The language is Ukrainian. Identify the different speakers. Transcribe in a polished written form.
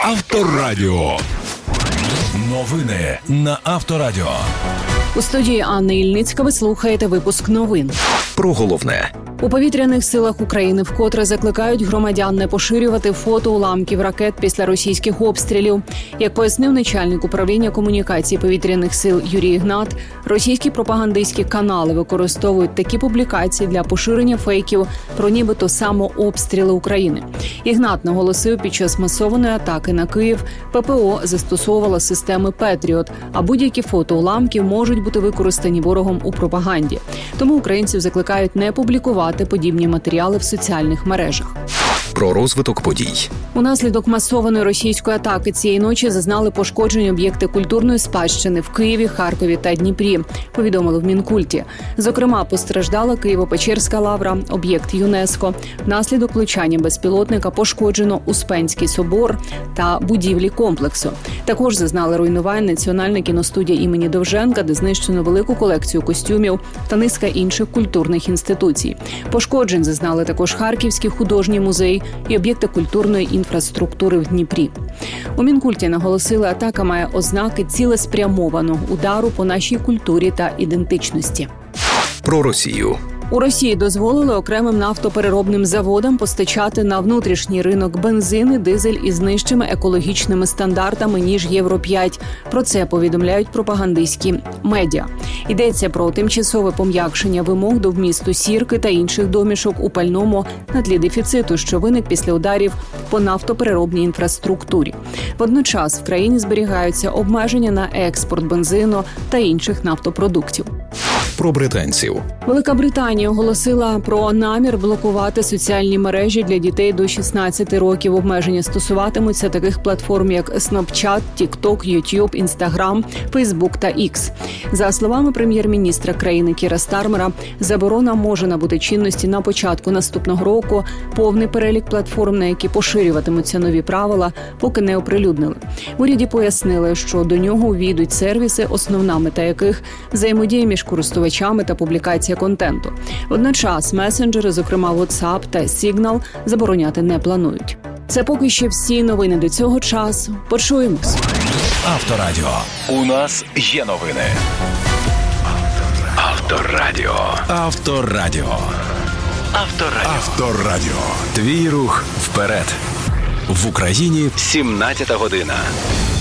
Speaker 1: Авторадіо. Новини на Авторадіо.
Speaker 2: У студії Анни Ільницька ви слухаєте випуск новин.
Speaker 3: Про головне.
Speaker 2: У повітряних силах України вкотре закликають громадян не поширювати фото уламків ракет після російських обстрілів. Як пояснив начальник управління комунікації повітряних сил Юрій Ігнат, російські пропагандистські канали використовують такі публікації для поширення фейків про нібито самообстріли України. Ігнат наголосив, під час масованої атаки на Київ ППО застосовувала системи «Петріот», а будь-які фото уламків можуть бути використані ворогом у пропаганді. Тому українців закликають не публікувати подібні матеріали в соціальних мережах.
Speaker 3: Про розвиток подій.
Speaker 2: Унаслідок масованої російської атаки цієї ночі зазнали пошкоджені об'єкти культурної спадщини в Києві, Харкові та Дніпрі, повідомили в Мінкульті. Зокрема, постраждала Києво-Печерська лавра, об'єкт ЮНЕСКО. Внаслідок влучання безпілотника пошкоджено Успенський собор та будівлі комплексу. Також зазнали руйнувань Національна кіностудія імені Довженка, де знищено велику колекцію костюмів та низка інших культурних інституцій. Пошкоджень зазнали також Харківський художній музей і об'єкти культурної інфраструктури в Дніпрі. У Мінкульті наголосили, атака має ознаки цілеспрямованого удару по нашій культурі та ідентичності.
Speaker 3: Про Росію.
Speaker 2: У Росії дозволили окремим нафтопереробним заводам постачати на внутрішній ринок бензин і дизель із нижчими екологічними стандартами, ніж Євро-5. Про це повідомляють пропагандистські медіа. Йдеться про тимчасове пом'якшення вимог до вмісту сірки та інших домішок у пальному на тлі дефіциту, що виник після ударів по нафтопереробній інфраструктурі. Водночас в країні зберігаються обмеження на експорт бензину та інших нафтопродуктів.
Speaker 3: Про британців.
Speaker 2: Велика Британія оголосила про намір блокувати соціальні мережі для дітей до 16 років. Обмеження стосуватимуться таких платформ, як Snapchat, TikTok, YouTube, Instagram, Facebook та X. За словами прем'єр-міністра країни Кіра Стармера, заборона може набути чинності на початку наступного року. Повний перелік платформ, на які поширюватимуться нові правила, поки не оприлюднили. В уряді пояснили, що до нього увійдуть сервіси, основна мета яких – взаємодія між користувачами та публікація контенту. Водночас месенджери, зокрема WhatsApp та Signal, забороняти не планують. Це поки що всі новини до цього часу. Почуємось.
Speaker 1: Авторадіо. У нас є новини. Авторадіо. Авторадіо. Авторадіо. Авторадіо.
Speaker 3: Твій рух вперед.
Speaker 1: В Україні 17 година.